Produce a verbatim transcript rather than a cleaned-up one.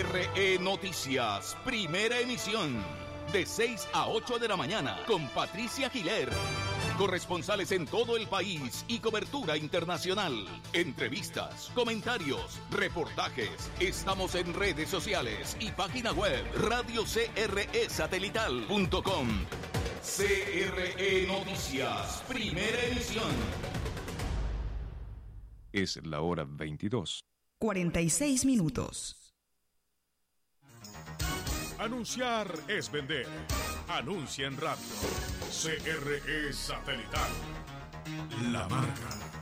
R E Noticias, primera emisión, de seis a ocho de la mañana, con Patricia Giler. Corresponsales en todo el país y cobertura internacional. Entrevistas, comentarios, reportajes. Estamos en redes sociales y página web radio c r e satelital punto com. C R E Noticias, primera emisión. Es la hora veintidós. cuarenta y seis minutos. Anunciar es vender. Anuncia en radio. C R E Satelital. La marca.